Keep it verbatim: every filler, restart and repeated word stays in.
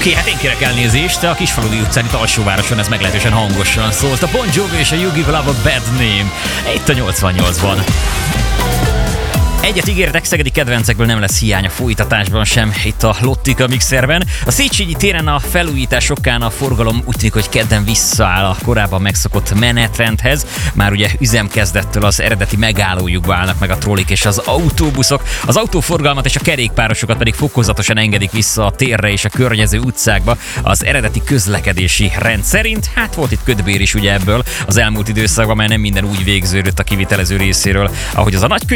Oké, hát én kérek elnézést, a Kisfaludy utcán itt alsóvároson ez meglehetősen hangosan szólt. A Bon Jovi és a You Give Love a Bad Name. Itt a nyolcvannyolcban. Egyet ígértek, szegedi kedvencekből nem lesz hiány a folytatásban sem, itt a Lottika mixerben. A Széchenyi téren a felújítás okán a forgalom úgy tűnik, hogy kedden visszaáll a korábban megszokott menetrendhez. Már ugye üzemkezdettől az eredeti megállójukba állnak meg a trollik és az autóbuszok. Az autóforgalmat és a kerékpárosokat pedig fokozatosan engedik vissza a térre és a környező utcákba az eredeti közlekedési rend szerint. Hát volt itt ködbér is ugye ebből az elmúlt időszakban, mert nem minden úgy végződött a kivitelező részéről, ahogy az a nagy